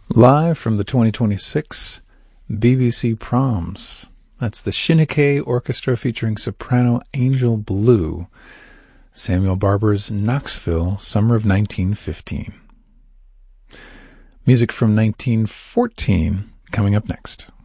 Live from the 2026 BBC Proms. That's the Shinnick Orchestra featuring soprano Angel Blue, Samuel Barber's Knoxville, summer of 1915. Music from 1914 coming up next.